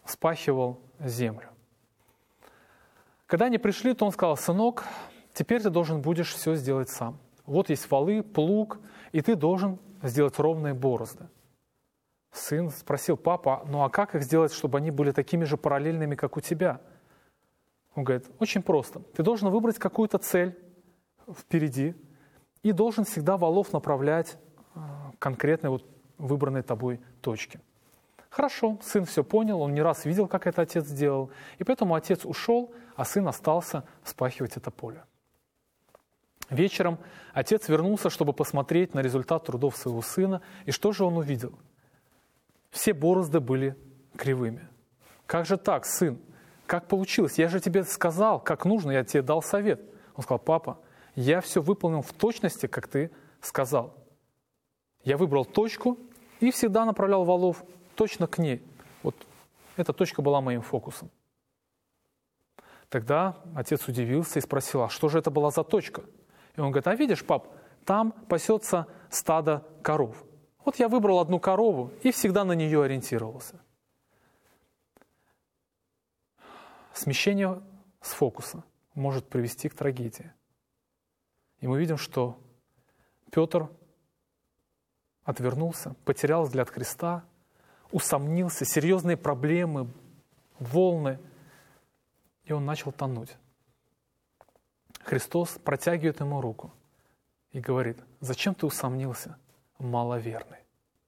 вспахивал землю. Когда они пришли, то он сказал: «Сынок, теперь ты должен будешь все сделать сам. Вот есть валы, плуг, и ты должен сделать ровные борозды». Сын спросил: «Папа, ну а как их сделать, чтобы они были такими же параллельными, как у тебя?» Он говорит: «Очень просто. Ты должен выбрать какую-то цель впереди и должен всегда валов направлять к конкретной вот выбранной тобой точке». Хорошо, сын все понял, он не раз видел, как это отец делал, и поэтому отец ушел, а сын остался вспахивать это поле. Вечером отец вернулся, чтобы посмотреть на результат трудов своего сына, и что же он увидел? Все борозды были кривыми. «Как же так, сын? Как получилось? Я же тебе сказал, как нужно, я тебе дал совет». Он сказал: «Папа, я все выполнил в точности, как ты сказал. Я выбрал точку и всегда направлял валов точно к ней. Вот эта точка была моим фокусом». Тогда отец удивился и спросил: «А что же это была за точка?» И он говорит: «А видишь, пап, там пасется стадо коров. Вот я выбрал одну корову и всегда на нее ориентировался». Смещение с фокуса может привести к трагедии. И мы видим, что Петр отвернулся, потерял взгляд Христа, усомнился, серьезные проблемы, волны, и он начал тонуть. Христос протягивает ему руку и говорит: «Зачем ты усомнился, маловерный?»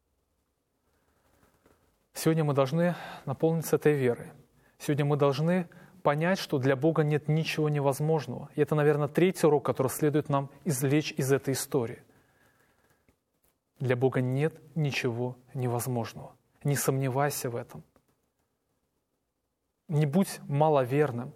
Сегодня мы должны наполниться этой верой. Сегодня мы должны понять, что для Бога нет ничего невозможного. И это, наверное, третий урок, который следует нам извлечь из этой истории. Для Бога нет ничего невозможного. Не сомневайся в этом. Не будь маловерным.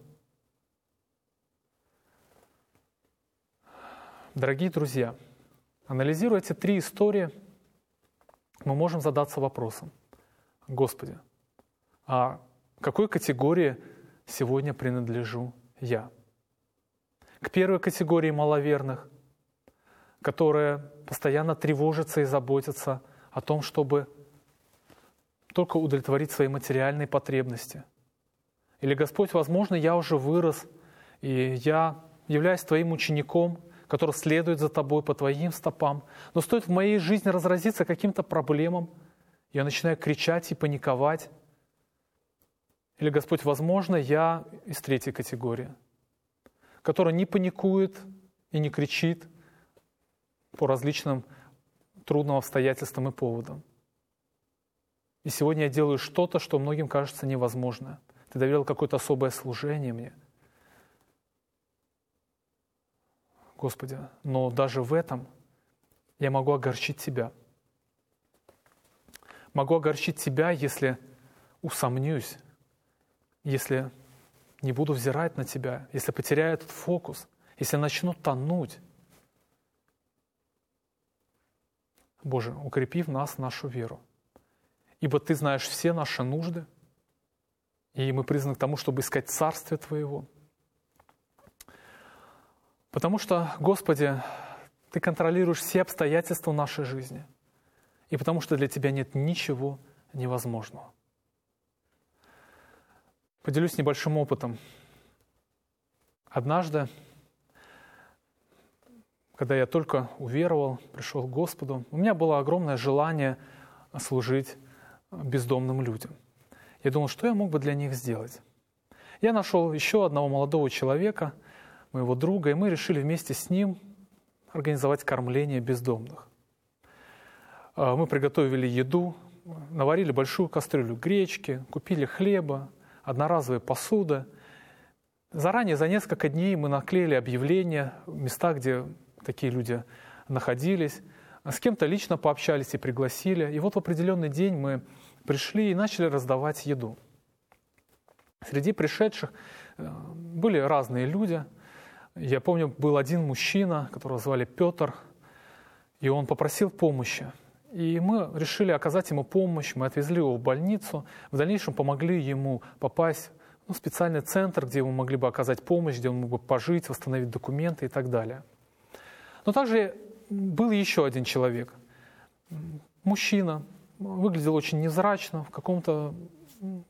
Дорогие друзья, анализируя эти три истории, мы можем задаться вопросом: Господи, а какой категории сегодня принадлежу я? К первой категории маловерных, которые постоянно тревожатся и заботятся о том, чтобы только удовлетворить свои материальные потребности. Или: Господь, возможно, я уже вырос, и я являюсь Твоим учеником, который следует за Тобой по Твоим стопам, но стоит в моей жизни разразиться каким-то проблемам, я начинаю кричать и паниковать. Или: Господь, возможно, я из третьей категории, которая не паникует и не кричит по различным трудным обстоятельствам и поводам. И сегодня я делаю что-то, что многим кажется невозможно. Ты доверил какое-то особое служение мне. Господи, но даже в этом я могу огорчить Тебя. Могу огорчить Тебя, если усомнюсь, если не буду взирать на Тебя, если потеряю этот фокус, если начну тонуть. Боже, укрепи в нас нашу веру. Ибо Ты знаешь все наши нужды, и мы призваны к тому, чтобы искать Царствие Твоего. Потому что, Господи, Ты контролируешь все обстоятельства нашей жизни, и потому что для Тебя нет ничего невозможного. Поделюсь небольшим опытом. Однажды, когда я только уверовал, пришел к Господу, у меня было огромное желание служить бездомным людям. Я думал, что я мог бы для них сделать. Я нашел еще одного молодого человека, моего друга, и мы решили вместе с ним организовать кормление бездомных. Мы приготовили еду, наварили большую кастрюлю гречки, купили хлеба, одноразовые посуды. Заранее, за несколько дней мы наклеили объявления в местах, где такие люди находились. С кем-то лично пообщались и пригласили. И вот в определенный день мы пришли и начали раздавать еду. Среди пришедших были разные люди. Я помню, был один мужчина, которого звали Петр, и он попросил помощи. И мы решили оказать ему помощь, мы отвезли его в больницу, в дальнейшем помогли ему попасть в специальный центр, где ему могли бы оказать помощь, где он мог бы пожить, восстановить документы и так далее. Но также был еще один человек, мужчина, выглядел очень невзрачно, в каком-то